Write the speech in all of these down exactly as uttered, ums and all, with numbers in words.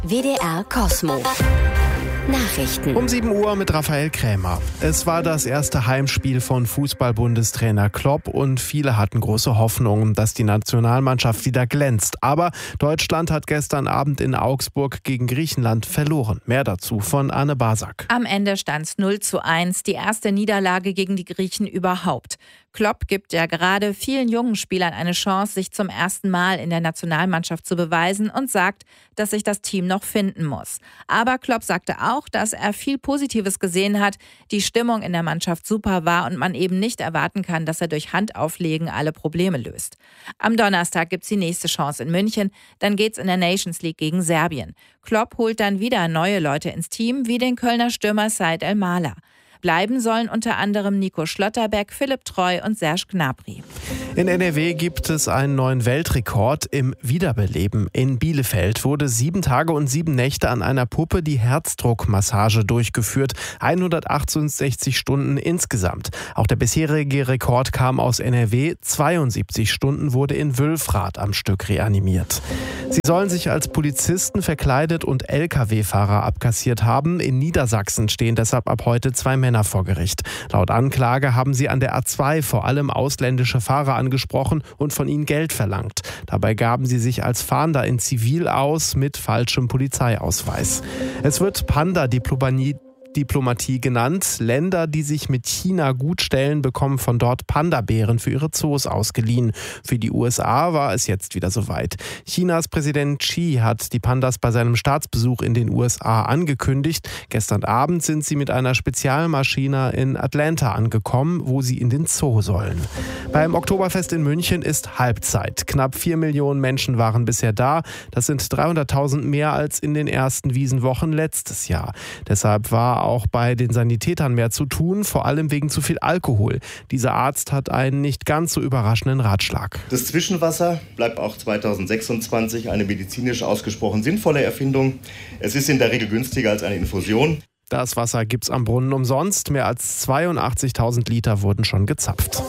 W D R Kosmo. Nachrichten. Um sieben Uhr mit Raphael Krämer. Es war das erste Heimspiel von Fußball-Bundestrainer Klopp und viele hatten große Hoffnungen, dass die Nationalmannschaft wieder glänzt. Aber Deutschland hat gestern Abend in Augsburg gegen Griechenland verloren. Mehr dazu von Anne Basak. Am Ende stand es null zu eins, die erste Niederlage gegen die Griechen überhaupt. Klopp gibt ja gerade vielen jungen Spielern eine Chance, sich zum ersten Mal in der Nationalmannschaft zu beweisen und sagt, dass sich das Team noch finden muss. Aber Klopp sagte auch, dass er viel Positives gesehen hat, die Stimmung in der Mannschaft super war und man eben nicht erwarten kann, dass er durch Handauflegen alle Probleme löst. Am Donnerstag gibt's die nächste Chance in München, dann geht's in der Nations League gegen Serbien. Klopp holt dann wieder neue Leute ins Team, wie den Kölner Stürmer Said El-Mala. Bleiben sollen unter anderem Nico Schlotterbeck, Philipp Treu und Serge Gnabry. In N R W gibt es einen neuen Weltrekord im Wiederbeleben. In Bielefeld wurde sieben Tage und sieben Nächte an einer Puppe die Herzdruckmassage durchgeführt. hundertachtundsechzig Stunden insgesamt. Auch der bisherige Rekord kam aus N R W. zweiundsiebzig Stunden wurde in Wülfrath am Stück reanimiert. Sie sollen sich als Polizisten verkleidet und L K W-Fahrer abkassiert haben. In Niedersachsen stehen deshalb ab heute zwei Männer vor Gericht. Laut Anklage haben sie an der A zwei vor allem ausländische Fahrer angesprochen und von ihnen Geld verlangt. Dabei gaben sie sich als Fahnder in Zivil aus mit falschem Polizeiausweis. Es wird Panda-Diplomatie Diplomatie genannt. Länder, die sich mit China gut stellen, bekommen von dort Panda-Bären für ihre Zoos ausgeliehen. Für die U S A war es jetzt wieder soweit. Chinas Präsident Xi hat die Pandas bei seinem Staatsbesuch in den U S A angekündigt. Gestern Abend sind sie mit einer Spezialmaschine in Atlanta angekommen, wo sie in den Zoo sollen. Beim Oktoberfest in München ist Halbzeit. Knapp vier Millionen Menschen waren bisher da. Das sind dreihunderttausend mehr als in den ersten Wiesenwochen letztes Jahr. Deshalb war auch bei den Sanitätern mehr zu tun, vor allem wegen zu viel Alkohol. Dieser Arzt hat einen nicht ganz so überraschenden Ratschlag. Das Zwischenwasser bleibt auch zweitausendsechsundzwanzig eine medizinisch ausgesprochen sinnvolle Erfindung. Es ist in der Regel günstiger als eine Infusion. Das Wasser gibt's am Brunnen umsonst. Mehr als zweiundachtzigtausend Liter wurden schon gezapft.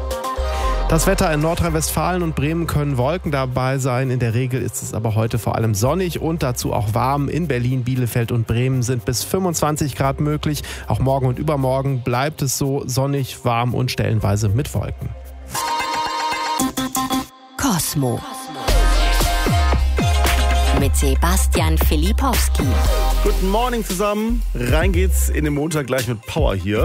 Das Wetter in Nordrhein-Westfalen und Bremen können Wolken dabei sein. In der Regel ist es aber heute vor allem sonnig und dazu auch warm. In Berlin, Bielefeld und Bremen sind bis fünfundzwanzig Grad möglich. Auch morgen und übermorgen bleibt es so sonnig, warm und stellenweise mit Wolken. Kosmo. Mit Sebastian Filipowski. Guten Morgen zusammen. Rein geht's in den Montag gleich mit Power hier.